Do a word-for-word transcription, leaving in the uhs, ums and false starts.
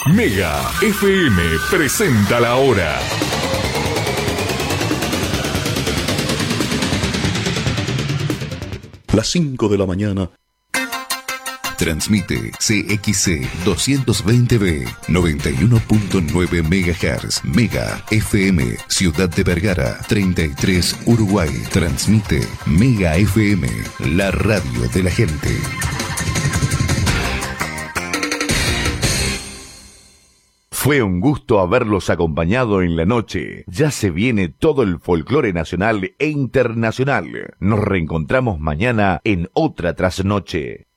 Mega F M presenta la hora. Las cinco de la mañana. Transmite C X C doscientos veinte B, noventa y uno punto nueve megahertz. Mega F M, Ciudad de Vergara, treinta y tres, Uruguay. Transmite Mega F M, la radio de la gente. Fue un gusto haberlos acompañado en la noche. Ya se viene todo el folclore nacional e internacional. Nos reencontramos mañana en otra trasnoche.